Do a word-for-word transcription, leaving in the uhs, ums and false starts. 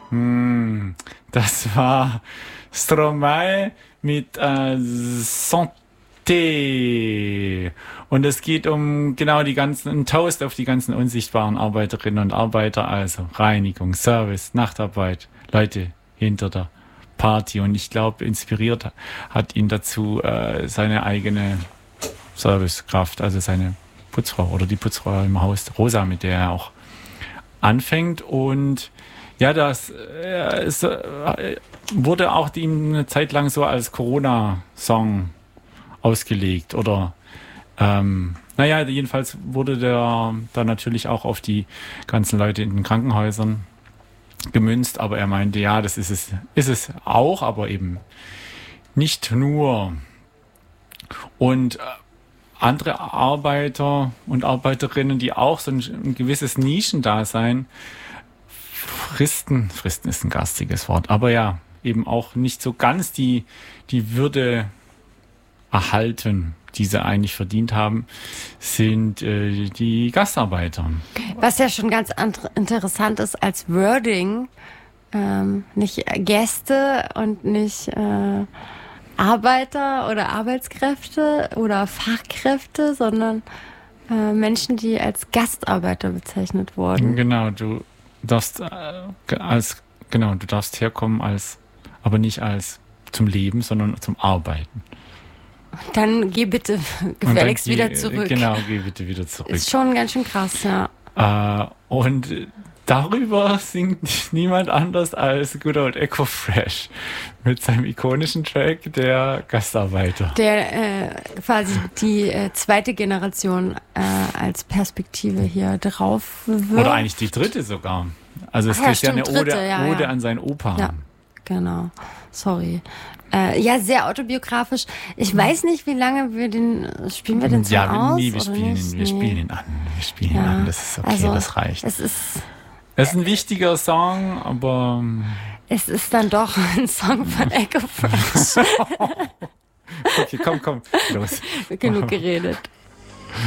Hm, das war Stromae mit äh, Santé. Und es geht um genau die ganzen, ein Toast auf die ganzen unsichtbaren Arbeiterinnen und Arbeiter, also Reinigung, Service, Nachtarbeit, Leute hinter der Party. Und ich glaube, inspiriert hat ihn dazu äh, seine eigene Servicekraft, also seine Putzfrau oder die Putzfrau im Haus, Rosa, mit der er auch anfängt. Und ja, das äh, es, äh, wurde auch ihm eine Zeit lang so als Corona-Song ausgelegt. Oder ähm, naja, jedenfalls wurde der da natürlich auch auf die ganzen Leute in den Krankenhäusern gemünzt. Aber er meinte, ja, das ist es, ist es auch, aber eben nicht nur. Und äh, andere Arbeiter und Arbeiterinnen, die auch so ein, ein gewisses Nischendasein fristen, fristen ist ein garstiges Wort, aber ja, eben auch nicht so ganz die, die Würde erhalten, die sie eigentlich verdient haben, sind äh, die Gastarbeiter. Was ja schon ganz interessant ist als Wording, ähm, nicht Gäste und nicht äh, Arbeiter oder Arbeitskräfte oder Fachkräfte, sondern äh, Menschen, die als Gastarbeiter bezeichnet wurden. Genau, du darfst äh, als genau, du darfst herkommen als, aber nicht als zum Leben, sondern zum Arbeiten. Dann geh bitte gefälligst geh, wieder zurück. Genau, geh bitte wieder zurück. Ist schon ganz schön krass, ja. Äh, und darüber singt niemand anders als Good Old Echo Fresh mit seinem ikonischen Track Der Gastarbeiter. Der äh, quasi die äh, zweite Generation äh, als Perspektive hier drauf wirft. Oder eigentlich die dritte sogar. Also es Ach ja, ist ja eine stimmt, Ode, dritte, ja, Ode ja. an seinen Opa. Ja, genau. Sorry. Äh, ja, sehr autobiografisch. Ich weiß nicht, wie lange wir den, spielen wir den Song ja, aus? Nee, wir, spielen nicht? ihn, wir nee. spielen ihn an. Wir spielen ja. ihn an, das ist okay, also, das reicht. Es ist, es ist ein wichtiger Song, aber... Es ist dann doch ein Song von Echo Fresh. Okay, komm, komm, los. Genug geredet.